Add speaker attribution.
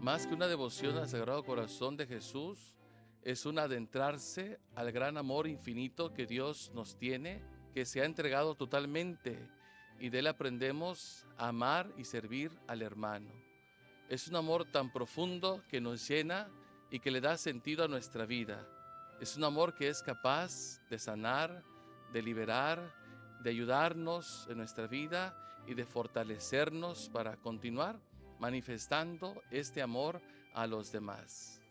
Speaker 1: Más que una devoción al Sagrado Corazón de Jesús, es un adentrarse al gran amor infinito que Dios nos tiene, que se ha entregado totalmente, y de él aprendemos a amar y servir al hermano. Es un amor tan profundo que nos llena y que le da sentido a nuestra vida. Es un amor que es capaz de sanar, de liberar, de ayudarnos en nuestra vida y de fortalecernos para continuar manifestando este amor a los demás.